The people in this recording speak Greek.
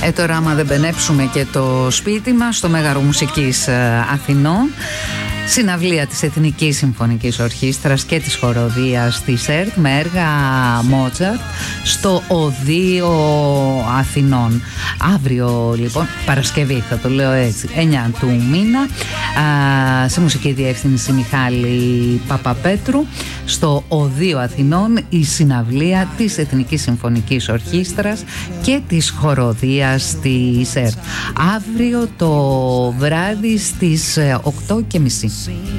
Τώρα άμα δεν μπενέψουμε και το σπίτι μας, στο Μέγαρο Μουσικής Αθηνών, συναυλία της Εθνικής Συμφωνικής Ορχήστρας και της Χοροδίας της ΕΡΤ με έργα Μότσαρτ στο Οδείο Αθηνών. Αύριο λοιπόν, Παρασκευή θα το λέω έτσι, 9 του μήνα, σε μουσική διεύθυνση Μιχάλη Παπαπέτρου, στο Οδείο Αθηνών η συναυλία της Εθνικής Συμφωνικής Ορχήστρας και της Χοροδίας της ΕΡΤ. Αύριο το βράδυ στις 8:30.